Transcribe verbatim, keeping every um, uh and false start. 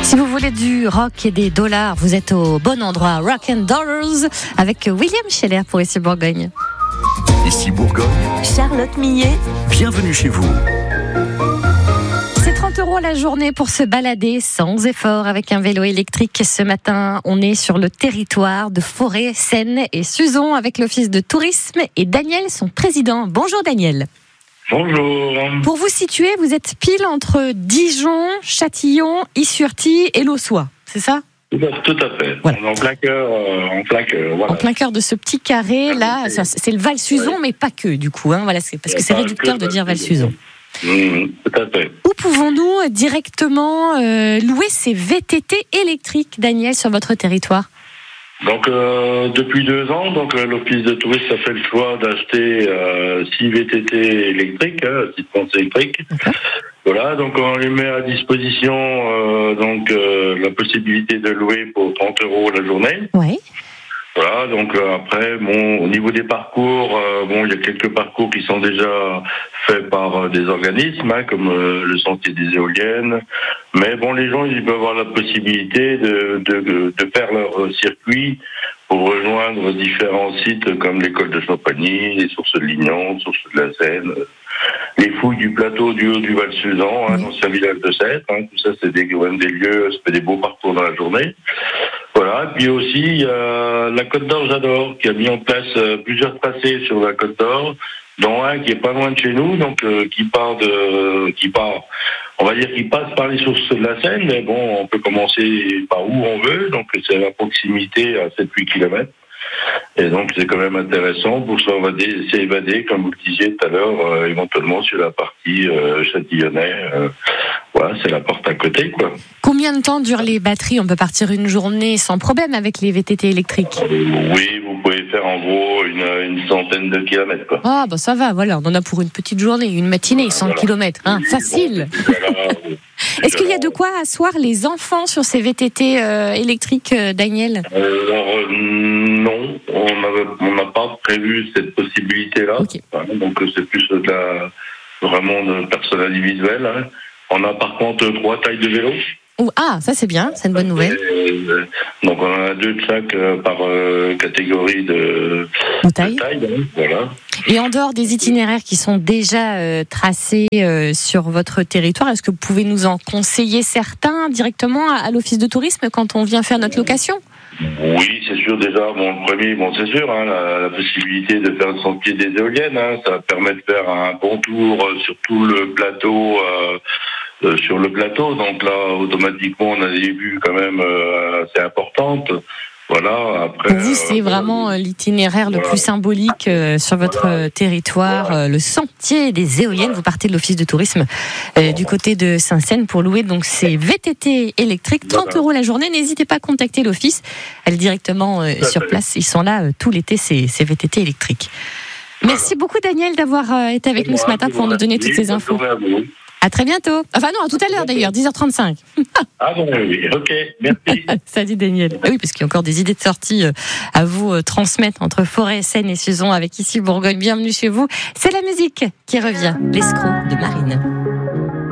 Si vous voulez du rock et des dollars, vous êtes au bon endroit. Rock and Dollars avec William Scheller pour Ici Bourgogne. Ici Bourgogne, Charlotte Millet, bienvenue chez vous. C'est trente euros la journée pour se balader sans effort avec un vélo électrique. Ce matin, on est sur le territoire de Forêt, Seine et Suzon avec l'Office de tourisme et Daniel, son président. Bonjour Daniel. Bonjour. Pour vous situer, vous êtes pile entre Dijon, Châtillon, Issurty et Lossois, c'est ça ? Tout à, tout à fait. Voilà. On est en plein cœur, euh, en plein cœur. Voilà. En plein cœur de ce petit carré, là, c'est, c'est le Val-Suzon, ouais. Mais pas que, du coup. Hein, voilà, c'est, parce que c'est réducteur de dire Val-Suzon. Mmh, tout à fait. Où pouvons-nous directement euh, louer ces V T T électriques, Daniel, sur votre territoire ? Donc, euh, depuis deux ans, donc euh, l'Office de tourisme a fait le choix d'acheter euh, six V T T électriques, hein, assistance électrique. Okay. Voilà, donc on les met à disposition euh, donc euh, la possibilité de louer pour trente euros la journée. Oui. Voilà, donc euh, après, bon, au niveau des parcours, euh, bon, il y a quelques parcours qui sont déjà faits par euh, des organismes, hein, comme euh, le Sentier des Éoliennes. Mais bon, les gens, ils peuvent avoir la possibilité de, de, de faire leur circuit pour rejoindre différents sites comme l'école de Champagny, les sources de Lignon, les sources de la Seine, les fouilles du plateau du haut du Val-Suzon, hein, l'ancien village de Sète. Hein, tout ça, c'est des, des lieux, ça fait des beaux parcours dans la journée. Voilà, et puis aussi, il y a la Côte d'Or J'adore, qui a mis en place euh, plusieurs tracés sur la Côte d'Or, dont un qui est pas loin de chez nous, donc euh, qui part de, qui part, on va dire qu'il passe par les sources de la Seine, mais bon, on peut commencer par où on veut, donc c'est à proximité à sept à huit kilomètres. Et donc c'est quand même intéressant pour s'évader, s'évader comme vous le disiez tout à l'heure, euh, éventuellement sur la partie euh, Châtillonnais. Euh, voilà, c'est la porte à côté, quoi. Combien de temps durent les batteries ? On peut partir une journée sans problème avec les V T T électriques ? euh, Oui, vous pouvez faire en gros une, une centaine de kilomètres, quoi. Ah bah ça va, voilà, on en a pour une petite journée, une matinée, cent voilà. kilomètres, hein, facile. Voilà. Est-ce qu'il y a de quoi asseoir les enfants sur ces V T T euh, électriques, euh, Daniel ? Alors, euh, non, on n'a pas prévu cette possibilité-là. Okay. Donc c'est plus de la, vraiment de personnel individuel. Hein. On a par contre trois tailles de vélo. Ah, ça c'est bien, c'est une bonne nouvelle. Et, donc on en a deux de chaque euh, par euh, catégorie de, de taille. De taille hein, voilà. Et en dehors des itinéraires qui sont déjà euh, tracés euh, sur votre territoire, est-ce que vous pouvez nous en conseiller certains directement à, à l'Office de tourisme quand on vient faire notre location ? Oui, c'est sûr déjà. Bon, le premier, bon, c'est sûr, hein, la, la possibilité de faire le sentier des éoliennes, hein, ça permet de faire un bon tour euh, sur tout le plateau. Euh, Euh, sur le plateau, donc là automatiquement on a des vues quand même euh, assez importantes. Voilà. Après, pour vous, c'est euh, vraiment euh, l'itinéraire voilà. le plus symbolique euh, sur votre voilà. territoire, voilà. Euh, le sentier des éoliennes. Vous partez de l'Office de tourisme euh, du côté de Saint-Seine pour louer donc ces V T T électriques, trente euros la journée. N'hésitez pas à contacter l'Office, elle est directement euh, sur place. Ils sont là euh, tout l'été, ces, ces V T T électriques. Voilà. Merci beaucoup Daniel d'avoir euh, été avec nous ce matin pour nous donner toutes ces infos. À très bientôt. Enfin non, à tout à l'heure d'ailleurs, dix heures trente-cinq. Ah bon, oui, ok, merci. Salut Daniel. Ah oui, parce qu'il y a encore des idées de sortie à vous transmettre entre Forêt, Seine et Suzon avec Ici Bourgogne. Bienvenue chez vous. C'est la musique qui revient, l'escroc de Marine.